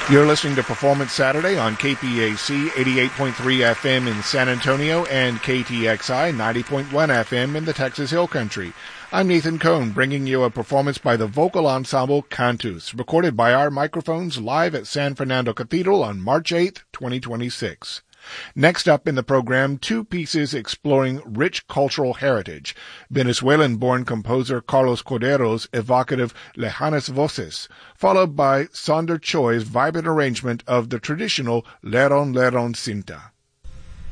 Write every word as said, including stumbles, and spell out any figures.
You're listening to Performance Saturday on K P A C eighty-eight point three F M in San Antonio and K T X I ninety point one F M in the Texas Hill Country. I'm Nathan Cohn, bringing you a performance by the vocal ensemble Cantus, recorded by our microphones live at San Fernando Cathedral on March eighth, twenty twenty-six. Next up in the program, two pieces exploring rich cultural heritage. Venezuelan-born composer Carlos Cordero's evocative Lejanas Voces, followed by Sonder Choi's vibrant arrangement of the traditional Leron Leron Cinta.